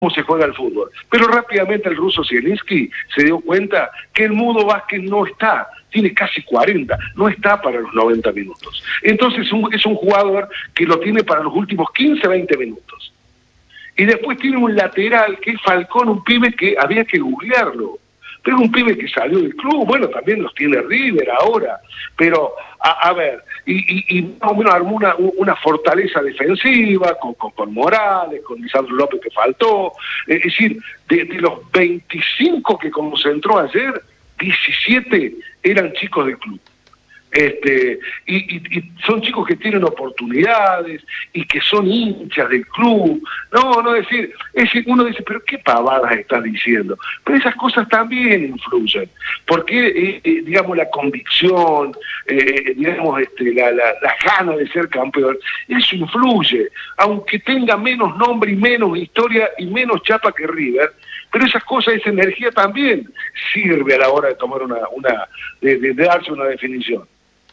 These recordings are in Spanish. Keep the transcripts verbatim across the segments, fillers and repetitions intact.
cómo se juega el fútbol. Pero rápidamente el ruso Zielinski se dio cuenta que el Mudo Vázquez no está, tiene casi cuarenta, no está para los noventa minutos. Entonces es un, es un jugador que lo tiene para los últimos quince, veinte minutos. Y después tiene un lateral que es Falcón, un pibe que había que googlearlo. Pero un pibe que salió del club, bueno, también los tiene River ahora, pero a, a ver, y, y, y más o menos armó una, una fortaleza defensiva con, con, con Morales, con Lisandro López que faltó, es decir, de, de los veinticinco que concentró ayer, diecisiete eran chicos del club. Este, y, y, y son chicos que tienen oportunidades y que son hinchas del club. No, no decir, es decir, uno dice, pero qué pavadas estás diciendo. Pero esas cosas también influyen, porque eh, eh, digamos la convicción, eh, digamos este, la, la, la gana de ser campeón, eso influye, aunque tenga menos nombre y menos historia y menos chapa que River. Pero esas cosas, esa energía también sirve a la hora de tomar una, una de, de, de darse una definición.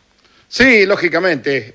Sí, lógicamente,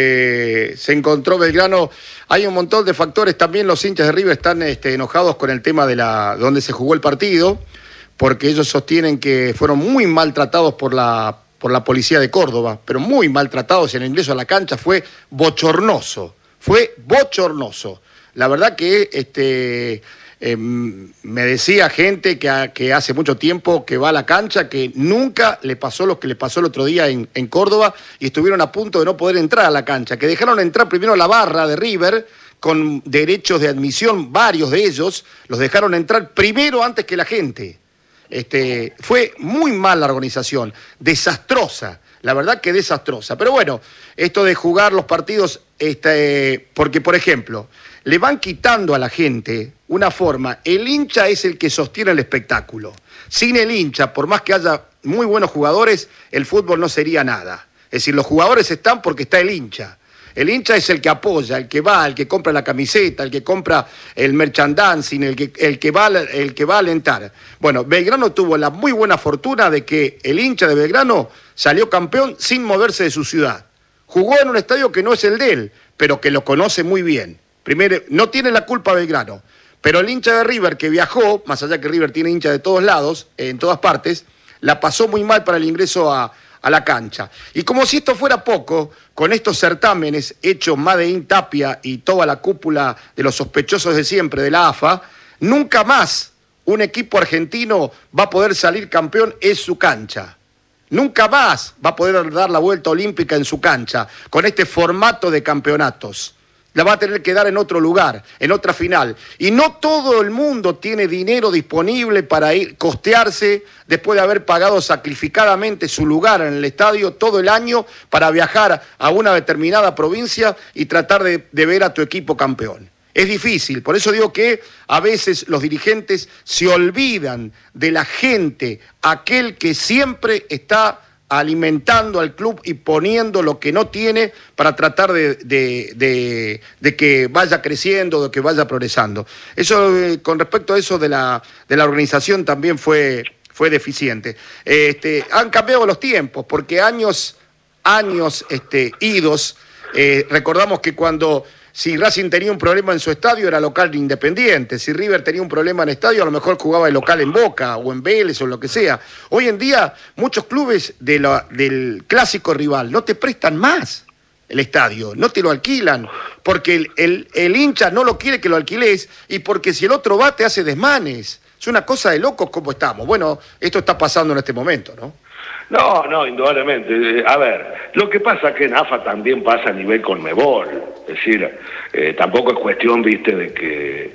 este, se encontró Belgrano, hay un montón de factores, también los hinchas de River están este, enojados con el tema de la donde se jugó el partido, porque ellos sostienen que fueron muy maltratados por la, por la policía de Córdoba, pero muy maltratados, el ingreso a la cancha fue bochornoso, fue bochornoso. La verdad que este, eh, me decía gente que, a, que hace mucho tiempo que va a la cancha, que nunca le pasó lo que le pasó el otro día en, en Córdoba y estuvieron a punto de no poder entrar a la cancha, que dejaron entrar primero la barra de River con derechos de admisión, varios de ellos, los dejaron entrar primero antes que la gente. Este, fue muy mala la organización, desastrosa, la verdad que desastrosa. Pero bueno, esto de jugar los partidos, este, porque por ejemplo, le van quitando a la gente una forma, el hincha es el que sostiene el espectáculo. Sin el hincha, por más que haya muy buenos jugadores, el fútbol no sería nada. Es decir, los jugadores están porque está el hincha. El hincha es el que apoya, el que va, el que compra la camiseta, el que compra el merchandising, el que, el que, va, el que va a alentar. Bueno, Belgrano tuvo la muy buena fortuna de que el hincha de Belgrano salió campeón sin moverse de su ciudad. Jugó en un estadio que no es el de él, pero que lo conoce muy bien. Primero, no tiene la culpa Belgrano, pero el hincha de River que viajó, más allá que River tiene hincha de todos lados, en todas partes, la pasó muy mal para el ingreso a, a la cancha. Y como si esto fuera poco, con estos certámenes hechos Made in Tapia y toda la cúpula de los sospechosos de siempre de la A F A, nunca más un equipo argentino va a poder salir campeón en su cancha. Nunca más va a poder dar la vuelta olímpica en su cancha, con este formato de campeonatos. La va a tener que dar en otro lugar, en otra final. Y no todo el mundo tiene dinero disponible para ir costearse después de haber pagado sacrificadamente su lugar en el estadio todo el año para viajar a una determinada provincia y tratar de, de ver a tu equipo campeón. Es difícil, por eso digo que a veces los dirigentes se olvidan de la gente, aquel que siempre está alimentando al club y poniendo lo que no tiene para tratar de, de, de, de que vaya creciendo, de que vaya progresando. Eso, eh, con respecto a eso de la, de la organización también fue, fue deficiente. Este, han cambiado los tiempos, porque años, años este, idos, eh, recordamos que cuando... Si Racing tenía un problema en su estadio, era local independiente. Si River tenía un problema en estadio, a lo mejor jugaba el local en Boca o en Vélez o lo que sea. Hoy en día, muchos clubes de la, del clásico rival no te prestan más el estadio, no te lo alquilan, porque el, el, el hincha no lo quiere que lo alquiles y porque si el otro va te hace desmanes. Es una cosa de locos como estamos. Bueno, esto está pasando en este momento, ¿no? No, no, indudablemente. A ver, lo que pasa es que en A F A también pasa a nivel Conmebol. Es decir, eh, tampoco es cuestión, viste, de que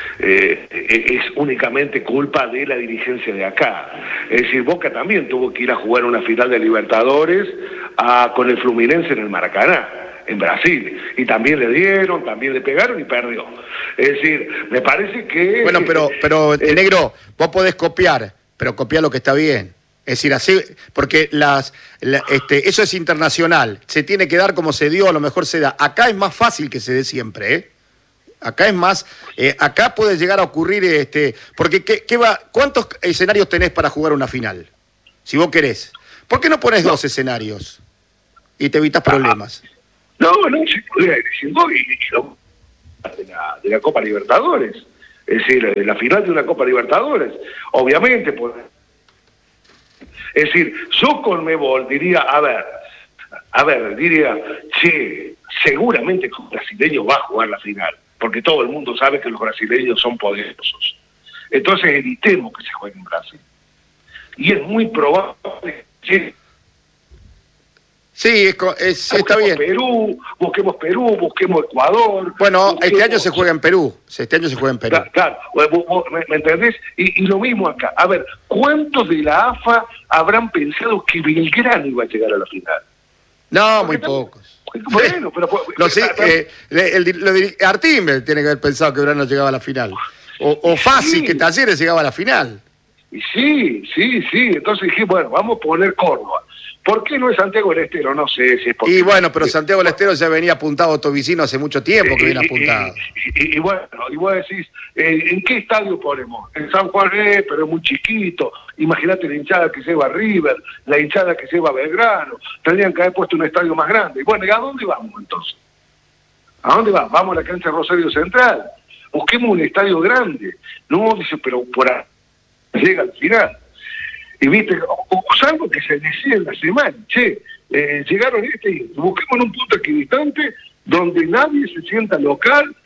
eh, es únicamente culpa de la dirigencia de acá. Es decir, Boca también tuvo que ir a jugar una final de Libertadores a, con el Fluminense en el Maracaná, en Brasil. Y también le dieron, también le pegaron y perdió. Es decir, me parece que... Bueno, pero, pero eh, negro, vos podés copiar, pero copiar lo que está bien. Es decir, así, porque las, la, este, eso es internacional, se tiene que dar como se dio, a lo mejor se da. Acá es más fácil que se dé siempre, ¿eh? Acá es más, eh, acá puede llegar a ocurrir, este, porque ¿qué, qué va, ¿cuántos escenarios tenés para jugar una final? Si vos querés. ¿Por qué no pones no. dos escenarios? Y te evitas problemas. No, no, se podría decir, y, y lo, de, la, de la Copa Libertadores. Es decir, la final de una Copa Libertadores, obviamente, pues. Es decir, yo Conmebol diría, a ver, a ver, diría, che, seguramente que un brasileño va a jugar la final, porque todo el mundo sabe que los brasileños son poderosos. Entonces evitemos que se juegue en Brasil. Y es muy probable que... Sí, es, es, está bien. Perú, busquemos Perú, busquemos Ecuador. Bueno, busquemos... este año se juega en Perú. Este año se juega en Perú. Claro, claro. ¿Me, me entendés? Y, y lo mismo acá. A ver, ¿cuántos de la A F A habrán pensado que Belgrano iba a llegar a la final? No, muy pocos. Bueno, pero... Lo sé, eh, el, el, lo de Artime tiene que haber pensado que Belgrano llegaba a la final. O, o fácil, sí, que Talleres llegaba a la final. Y sí, sí, sí. Entonces dije, bueno, vamos a poner Córdoba. ¿Por qué no es Santiago del Estero? No sé si es porque... Y bueno, pero Santiago del Estero ya venía apuntado a Tobicino hace mucho tiempo que viene apuntado. Y, y, y bueno, y vos decís, eh, ¿en qué estadio ponemos? En San Juan, eh, pero es muy chiquito. Imagínate la hinchada que lleva River, la hinchada que lleva Belgrano. Tendrían que haber puesto un estadio más grande. Y bueno, ¿y a dónde vamos entonces? ¿A dónde vamos? Vamos a la cancha Rosario Central. Busquemos un estadio grande. No, dice, pero por ahí llega al final. Y viste, o, o algo que se decía en la semana, che, eh, llegaron este y busquemos en un punto equidistante donde nadie se sienta local,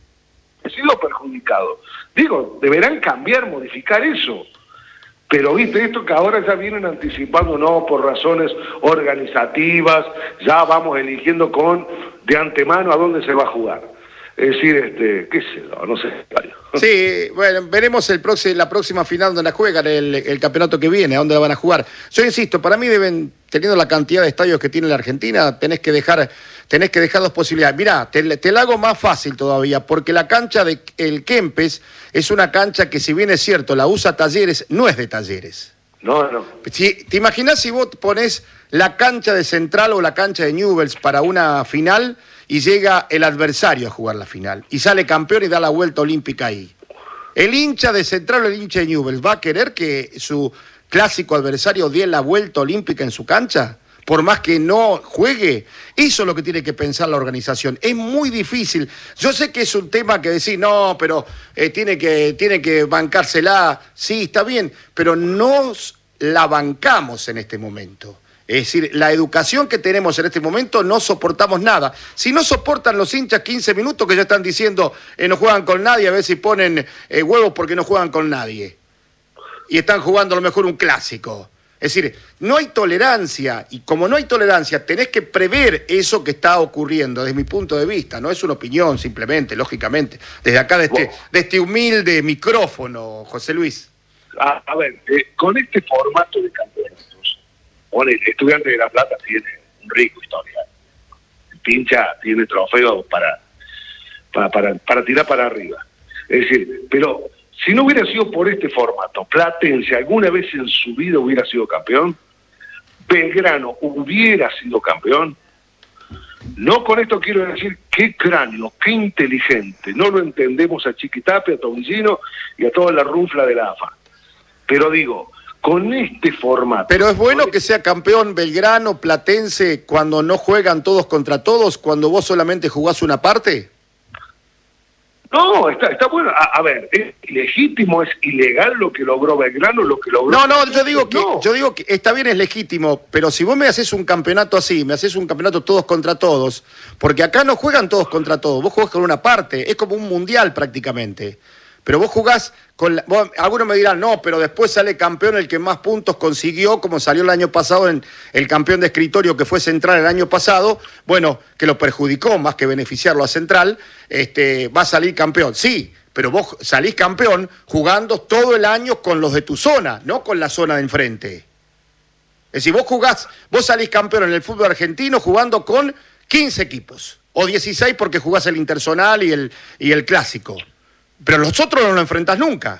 ha sido perjudicado. Digo, deberán cambiar, modificar eso. Pero viste, esto que ahora ya vienen anticipando, no, por razones organizativas, ya vamos eligiendo con de antemano a dónde se va a jugar. Es decir, este, qué sé yo, no sé. Sí, bueno, veremos el próximo, la próxima final donde la juegan, el, el campeonato que viene, a dónde la van a jugar. Yo insisto, para mí deben, teniendo la cantidad de estadios que tiene la Argentina, tenés que dejar, tenés que dejar dos posibilidades. Mirá, te, te la hago más fácil todavía, porque la cancha de el Kempes es una cancha que, si bien es cierto, la usa Talleres, no es de Talleres. No, no. Si, ¿te imaginás si vos ponés la cancha de Central o la cancha de Newell's para una final y llega el adversario a jugar la final y sale campeón y da la vuelta olímpica ahí? ¿El hincha de Central o el hincha de Newell's va a querer que su clásico adversario dé la vuelta olímpica en su cancha? Por más que no juegue. Eso es lo que tiene que pensar la organización. Es muy difícil. Yo sé que es un tema que decir, no, pero eh, tiene que, tiene que bancársela. Sí, está bien, pero no la bancamos en este momento. Es decir, la educación que tenemos en este momento no soportamos nada. Si no soportan los hinchas quince minutos que ya están diciendo eh, no juegan con nadie, a ver si ponen eh, huevos porque no juegan con nadie. Y están jugando a lo mejor un clásico. Es decir, no hay tolerancia, y como no hay tolerancia, tenés que prever eso que está ocurriendo, desde mi punto de vista. No es una opinión, simplemente, lógicamente. Desde acá, de este, de este humilde micrófono, José Luis. A, a ver, eh, con este formato de campeonatos, bueno, el Estudiante de La Plata tiene un rico historial. El Pincha tiene trofeos para, para, para, para tirar para arriba. Es decir, pero... si no hubiera sido por este formato, Platense alguna vez en su vida hubiera sido campeón, Belgrano hubiera sido campeón. No con esto quiero decir qué cráneo, qué inteligente. No lo entendemos a Chiquitapia, a Tobicino y a toda la runfla de la A F A. Pero digo, con este formato... Pero es bueno que sea campeón Belgrano, Platense, cuando no juegan todos contra todos, cuando vos solamente jugás una parte. No, está, está bueno. A, a ver, es legítimo, es ilegal lo que logró Belgrano, lo que logró... No, no, yo digo que, no. yo digo que está bien, es legítimo, pero si vos me haces un campeonato así, me haces un campeonato todos contra todos, porque acá no juegan todos contra todos, vos jugás con una parte, es como un mundial prácticamente. Pero vos jugás con... La, vos, algunos me dirán, no, pero después sale campeón el que más puntos consiguió, como salió el año pasado en el campeón de escritorio que fue Central el año pasado, bueno, que lo perjudicó más que beneficiarlo a Central, este, va a salir campeón. Sí, pero vos salís campeón jugando todo el año con los de tu zona, no con la zona de enfrente. Es decir, vos jugás, vos salís campeón en el fútbol argentino jugando con quince equipos, o dieciséis porque jugás el interzonal y el, y el clásico. Pero los otros no lo enfrentas nunca.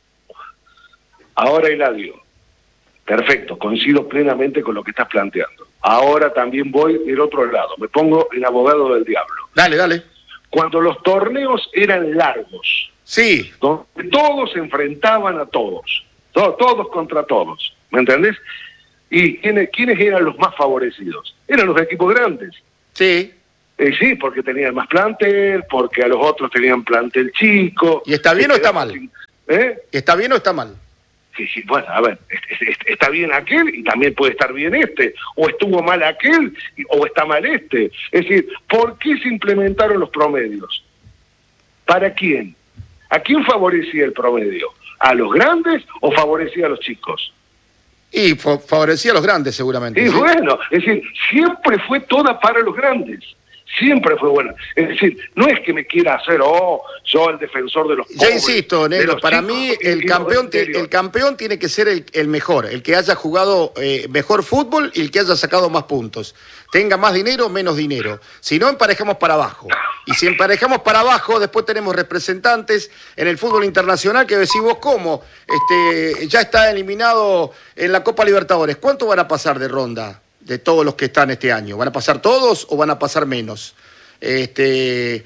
Ahora, Eladio, perfecto, coincido plenamente con lo que estás planteando. Ahora también voy del otro lado, me pongo en abogado del diablo. Dale, dale. Cuando los torneos eran largos, sí, donde todos se enfrentaban a todos, to- todos contra todos, ¿me entendés? ¿Y quiénes, quiénes eran los más favorecidos? Eran los equipos grandes. Sí. Eh, sí, porque tenían más plantel, porque a los otros tenían plantel chico. ¿Y está bien o está mal? ¿Eh? ¿Está bien o está mal? Sí, sí, bueno, a ver, está bien aquel y también puede estar bien este, o estuvo mal aquel o está mal este. Es decir, ¿por qué se implementaron los promedios? ¿Para quién? ¿A quién favorecía el promedio? ¿A los grandes o favorecía a los chicos? Y favorecía a los grandes seguramente. Y ¿sí? Bueno, es decir, siempre fue toda para los grandes. Siempre fue buena. Es decir, no es que me quiera hacer, oh, yo el defensor de los pobres. Ya insisto, Negro, para chicos, mí el campeón, el campeón tiene que ser el, el mejor, el que haya jugado eh, mejor fútbol y el que haya sacado más puntos. Tenga más dinero o menos dinero. Si no, emparejamos para abajo. Y si emparejamos para abajo, después tenemos representantes en el fútbol internacional que decís vos, ¿cómo? Este, ya está eliminado en la Copa Libertadores. ¿Cuánto van a pasar de ronda? De todos los que están este año. ¿Van a pasar todos o van a pasar menos? Este,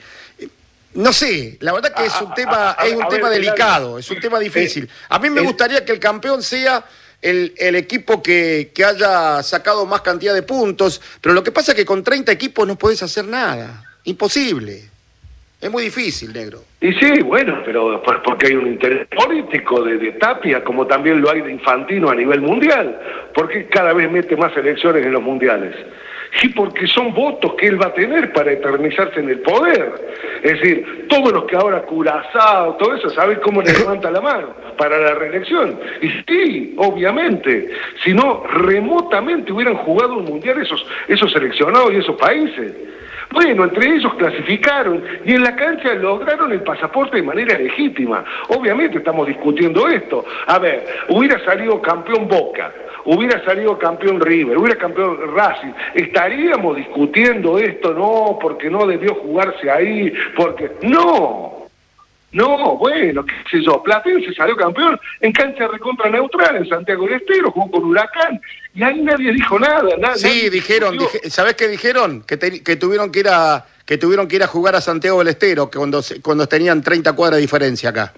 no sé, la verdad que es un tema, es un tema delicado, es un tema difícil. A mí me gustaría que el campeón sea el, el equipo que, que haya sacado más cantidad de puntos, pero lo que pasa es que con treinta equipos no podés hacer nada. Imposible. Es muy difícil, Negro. Y sí, bueno, pero pues porque hay un interés político de, de Tapia, como también lo hay de Infantino a nivel mundial, porque cada vez mete más elecciones en los mundiales. Y porque son votos que él va a tener para eternizarse en el poder. Es decir, todos los que ahora Curazao, todo eso, ¿saben cómo le levanta la mano para la reelección? Y sí, obviamente, si no, remotamente hubieran jugado un mundial esos, esos seleccionados y esos países. Bueno, entre ellos clasificaron y en la cancha lograron el pasaporte de manera legítima. Obviamente estamos discutiendo esto. A ver, hubiera salido campeón Boca, hubiera salido campeón River, hubiera campeón Racing, estaríamos discutiendo esto, no, porque no debió jugarse ahí, porque... ¡No! No, bueno, qué sé yo, Platense salió campeón en cancha recontra neutral en Santiago del Estero, jugó con Huracán, y ahí nadie dijo nada. nada sí, nadie dijeron, dije, ¿sabés qué dijeron? Que, te, que tuvieron que ir a que tuvieron que ir a jugar a Santiago del Estero, que cuando, cuando tenían treinta cuadras de diferencia acá.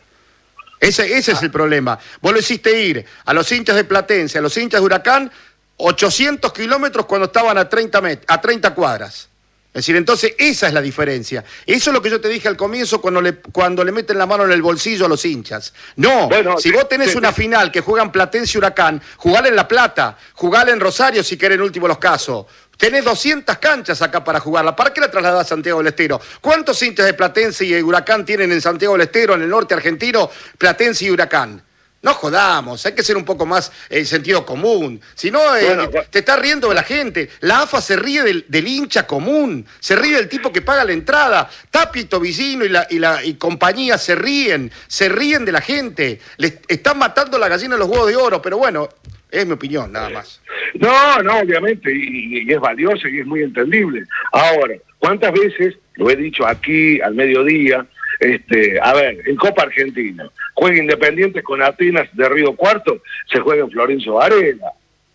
Ese, ese ah. es el problema. Vos lo hiciste ir a los hinchas de Platense, a los hinchas de Huracán, ochocientos kilómetros cuando estaban a treinta, met a treinta cuadras. Es decir, entonces esa es la diferencia. Eso es lo que yo te dije al comienzo cuando le, cuando le meten la mano en el bolsillo a los hinchas. No, bueno, si vos tenés sí, una sí. final que juegan Platense y Huracán, jugale en La Plata, jugale en Rosario si querés en último los casos. Tenés doscientas canchas acá para jugarla. ¿Para qué la trasladás a Santiago del Estero? ¿Cuántos hinchas de Platense y Huracán tienen en Santiago del Estero, en el norte argentino, Platense y Huracán? No jodamos, hay que ser un poco más en eh, sentido común. Si no, eh, bueno, te estás riendo de la gente. La A F A se ríe del, del hincha común, se ríe del tipo que paga la entrada. Tapia y Tobillino y, la, y, la, y compañía se ríen, se ríen de la gente. Les están matando la gallina en los huevos de oro, pero bueno, es mi opinión, nada más. No, no, obviamente, y, y es valioso y es muy entendible. Ahora, ¿cuántas veces, lo he dicho aquí al mediodía, Este, a ver, en Copa Argentina, juega Independiente con Atenas de Río Cuarto, se juega en Florencio Varela.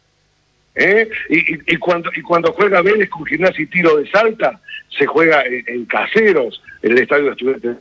¿Eh? Y, y, y, cuando, y cuando juega Vélez con Gimnasia y Tiro de Salta, se juega en, en Caseros, en el Estadio de Estudiantes.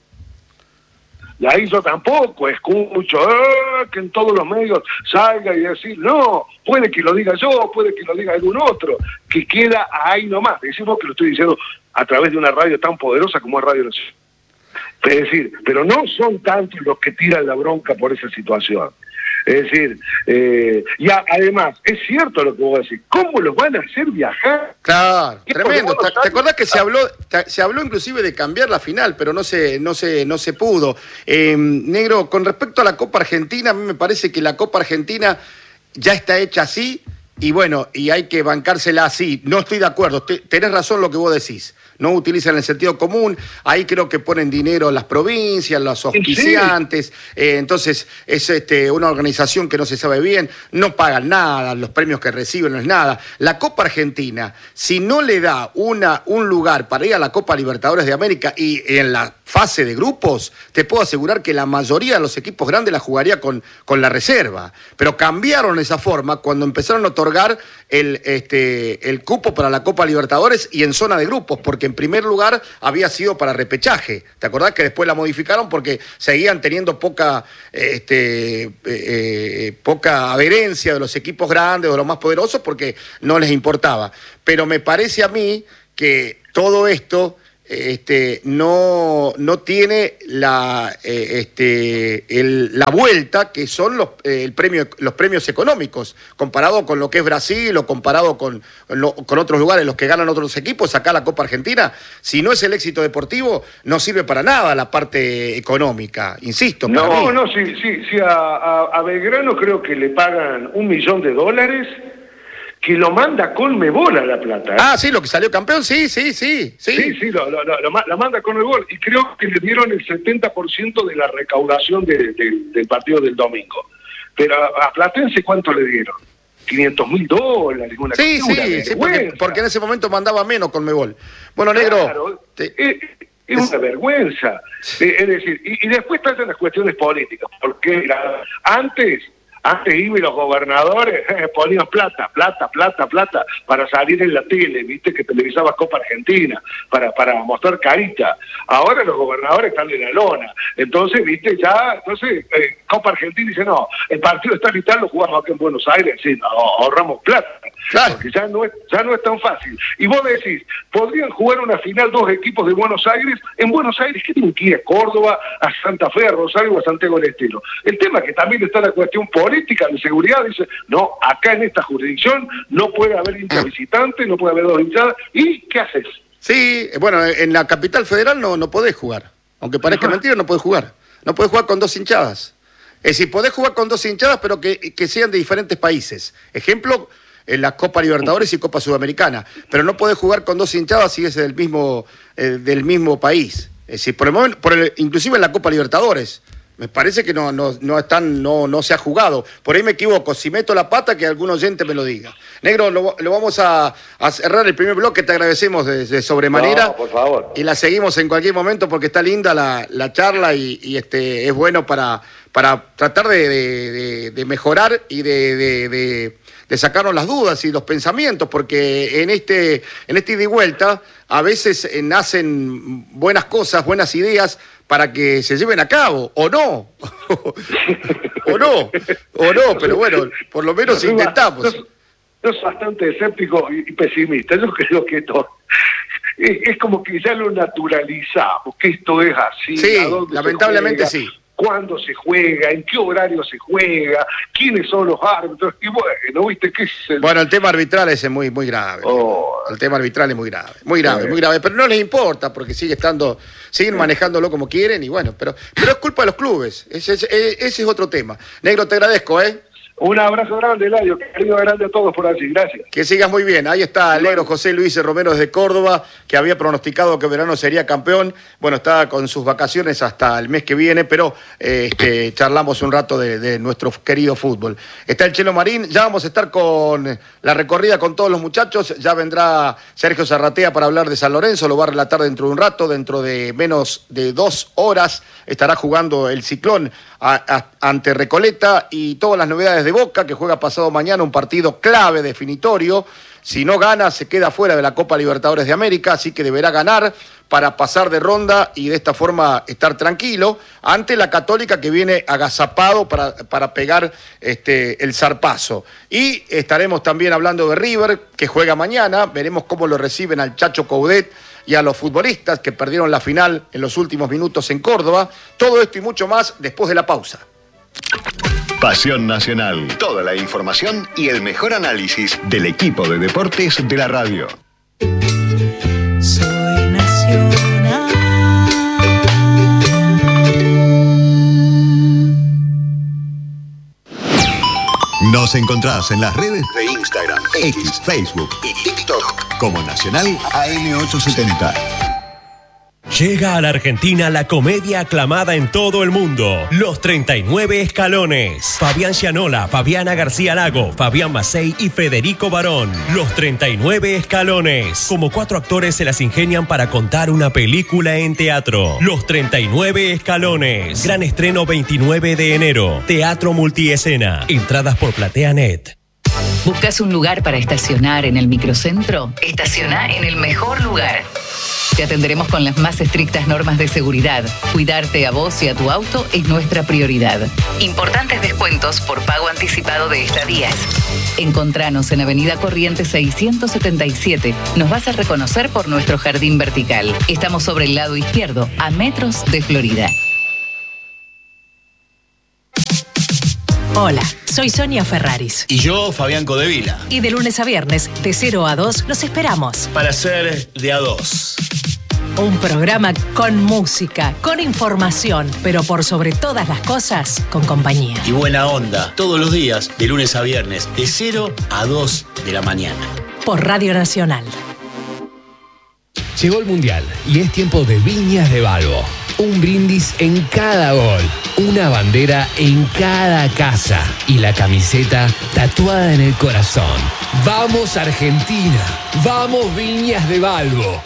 Y ahí yo tampoco escucho eh, que en todos los medios salga y decir, no, puede que lo diga yo, puede que lo diga algún otro, que queda ahí nomás. Decimos que lo estoy diciendo a través de una radio tan poderosa como es Radio Nacional. Es decir, pero no son tantos los que tiran la bronca por esa situación. Es decir, eh, y a, además, es cierto lo que vos decís, ¿cómo los van a hacer viajar? Claro, tremendo. ¿Te, ¿Te acordás que se habló, te, se habló inclusive de cambiar la final, pero no se, no se, no se pudo? Eh, Negro, con respecto a la Copa Argentina, a mí me parece que la Copa Argentina ya está hecha así, y bueno, y hay que bancársela así. No estoy de acuerdo, te, tenés razón lo que vos decís. No utilizan el sentido común, ahí creo que ponen dinero las provincias, los auspiciantes, sí. eh, entonces es este, una organización que no se sabe bien, no pagan nada, los premios que reciben no es nada. La Copa Argentina, si no le da una, un lugar para ir a la Copa Libertadores de América y en la fase de grupos, te puedo asegurar que la mayoría de los equipos grandes la jugaría con, con la reserva, pero cambiaron esa forma cuando empezaron a otorgar el, este, el cupo para la Copa Libertadores y en zona de grupos, porque en primer lugar había sido para repechaje. ¿Te acordás que después la modificaron porque seguían teniendo poca, este, eh, eh, poca adherencia de los equipos grandes o de los más poderosos porque no les importaba? Pero me parece a mí que todo esto este, no, no tiene la, eh, este, el, la vuelta que son los, eh, el premio, los premios económicos, comparado con lo que es Brasil o comparado con, lo, con otros lugares, los que ganan otros equipos. Acá la Copa Argentina, si no es el éxito deportivo, no sirve para nada la parte económica, insisto. No, para mí. no, sí, sí, sí a, a, a Belgrano creo que le pagan un millón de dólares que lo manda Conmebol a La Plata. ¿eh? Ah, sí, lo que salió campeón, sí, sí, sí. Sí, sí, sí lo, lo, lo, lo manda Conmebol y creo que le dieron el setenta por ciento de la recaudación de, de, del partido del domingo. Pero a, a Platense, ¿cuánto le dieron? quinientos mil dólares, una Sí, cosa, sí, sí, porque, porque en ese momento mandaba menos Conmebol. Bueno, Negro... Claro, te... es, es una vergüenza. Eh, es decir, y, y después tratan las cuestiones políticas, porque mira, antes... Antes iba y los gobernadores eh, ponían plata, plata, plata, plata para salir en la tele, viste que televisaba Copa Argentina, para, para mostrar carita. Ahora los gobernadores están en la lona. Entonces, viste, ya, entonces eh, Copa Argentina dice, no, el partido está y tal, lo jugamos aquí en Buenos Aires, sí, no, ahorramos plata. Claro. Porque ya no, es, ya no es tan fácil. Y vos decís, ¿podrían jugar una final dos equipos de Buenos Aires? En Buenos Aires, ¿qué tienen que ir a Córdoba, a Santa Fe, a Rosario o a Santiago del Estero? El tema es que también está la cuestión política, de seguridad, dice, no, acá en esta jurisdicción no puede haber hinchas visitantes, no puede haber dos hinchadas, ¿y qué haces? Sí, bueno, en la capital federal no, no podés jugar, aunque parezca mentira, no podés jugar, no podés jugar con dos hinchadas. Es decir, podés jugar con dos hinchadas, pero que, que sean de diferentes países. Ejemplo, en la Copa Libertadores y Copa Sudamericana, pero no podés jugar con dos hinchadas si es del mismo, eh, del mismo país. Es decir, por el momento, por el, inclusive en la Copa Libertadores, me parece que no, no, no, están, no, no se ha jugado. Por ahí me equivoco. Si meto la pata, que algún oyente me lo diga. Negro, lo, lo vamos a, a cerrar el primer bloque. Te agradecemos de, de sobremanera. No, por favor. Y la seguimos en cualquier momento porque está linda la, la charla y, y este es bueno para, para tratar de, de, de, de mejorar y de, de, de, de sacarnos las dudas y los pensamientos, porque en este, en este ida y vuelta a veces eh, nacen buenas cosas, buenas ideas, para que se lleven a cabo, o no, o no, o no, pero bueno, por lo menos no, intentamos. Yo, yo soy bastante escéptico y pesimista, yo creo que esto es, es como que ya lo naturalizamos, que esto es así. Sí, lamentablemente sí. ¿Cuándo se juega? ¿En qué horario se juega? ¿Quiénes son los árbitros? Y bueno, ¿viste qué es el... Bueno, el tema arbitral es muy, muy grave. Oh. El tema arbitral es muy grave, muy grave, sí. muy grave. Pero no les importa porque sigue estando, siguen sí. manejándolo como quieren y bueno, pero, pero es culpa de los clubes. Ese, ese, ese es otro tema. Negro, te agradezco, ¿eh? Un abrazo grande, Eladio. Cariño grande a todos por allí. Gracias. Que sigas muy bien. Ahí está el negro José Luis Romero desde Córdoba, que había pronosticado que Belgrano sería campeón. Bueno, está con sus vacaciones hasta el mes que viene, pero eh, este, charlamos un rato de, de nuestro querido fútbol. Está el Chelo Marín. Ya vamos a estar con la recorrida con todos los muchachos. Ya vendrá Sergio Zarratea para hablar de San Lorenzo. Lo va a relatar dentro de un rato. Dentro de menos de dos horas estará jugando el Ciclón a, a, ante Recoleta y todas las novedades de Boca, que juega pasado mañana un partido clave, definitorio. Si no gana, se queda fuera de la Copa Libertadores de América, así que deberá ganar para pasar de ronda y de esta forma estar tranquilo ante la Católica, que viene agazapado para, para pegar este, el zarpazo. Y estaremos también hablando de River, que juega mañana. Veremos cómo lo reciben al Chacho Coudet y a los futbolistas que perdieron la final en los últimos minutos en Córdoba. Todo esto y mucho más después de la pausa. Pasión Nacional. Toda la información y el mejor análisis del equipo de deportes de la radio. Soy Nacional. Nos encontrás en las redes de Instagram, X, Facebook y TikTok como Nacional A M ochocientos setenta. Llega a la Argentina la comedia aclamada en todo el mundo, Los treinta y nueve Escalones. Fabián Gianola, Fabiana García Lago, Fabián Macei y Federico Barón. Los treinta y nueve Escalones. Como cuatro actores se las ingenian para contar una película en teatro. Los treinta y nueve Escalones. Gran estreno veintinueve de enero. Teatro multiescena. Entradas por PlateaNet. ¿Buscas un lugar para estacionar en el microcentro? Estaciona en el mejor lugar. Te atenderemos con las más estrictas normas de seguridad. Cuidarte a vos y a tu auto es nuestra prioridad. Importantes descuentos por pago anticipado de estadías. Encontranos en Avenida Corrientes seiscientos setenta y siete. Nos vas a reconocer por nuestro jardín vertical. Estamos sobre el lado izquierdo, a metros de Florida. Hola, soy Sonia Ferraris. Y yo, Fabián Codevila. Y de lunes a viernes, de cero a dos, los esperamos. Para ser de a dos. Un programa con música, con información, pero por sobre todas las cosas, con compañía. Y buena onda, todos los días, de lunes a viernes, de cero a dos de la mañana. Por Radio Nacional. Llegó el Mundial y es tiempo de Viñas de Balbo. Un brindis en cada gol, una bandera en cada casa y la camiseta tatuada en el corazón. ¡Vamos Argentina! ¡Vamos Viñas de Balbo!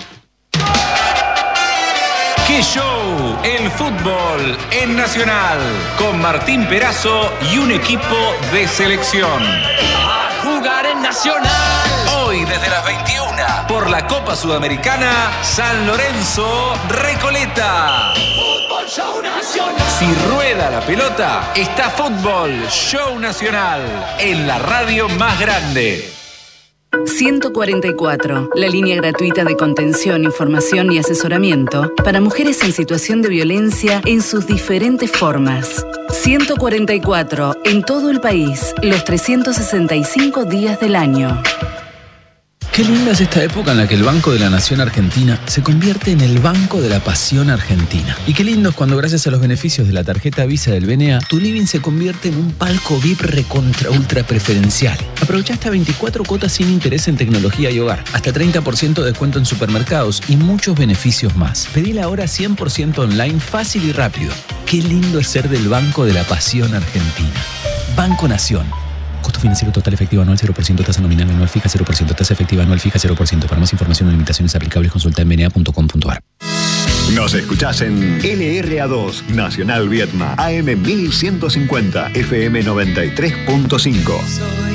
¡Qué show! El fútbol en Nacional, con Martín Perazo y un equipo de selección. ¡A jugar en Nacional! Hoy desde las veintiuna, por la Copa Sudamericana, San Lorenzo, Recoleta. ¡Fútbol Show Nacional! Si rueda la pelota, está Fútbol Show Nacional, en la radio más grande. ciento cuarenta y cuatro, la línea gratuita de contención, información y asesoramiento para mujeres en situación de violencia en sus diferentes formas. ciento cuarenta y cuatro, en todo el país, los trescientos sesenta y cinco días del año. Qué linda es esta época en la que el Banco de la Nación Argentina se convierte en el Banco de la Pasión Argentina. Y qué lindo es cuando, gracias a los beneficios de la tarjeta Visa del B N A, tu living se convierte en un palco V I P recontra ultra preferencial. Aprovecha hasta veinticuatro cuotas sin interés en tecnología y hogar, hasta treinta por ciento de descuento en supermercados y muchos beneficios más. Pedila ahora cien por ciento online, fácil y rápido. Qué lindo es ser del Banco de la Pasión Argentina. Banco Nación. Costo financiero total efectivo anual cero por ciento, tasa nominal anual fija cero por ciento, tasa efectiva anual fija cero por ciento. Para más información o limitaciones aplicables, consulta en b n a punto com punto a r. Nos escuchás en L R A dos, Nacional Viedma, A M mil ciento cincuenta, F M noventa y tres punto cinco.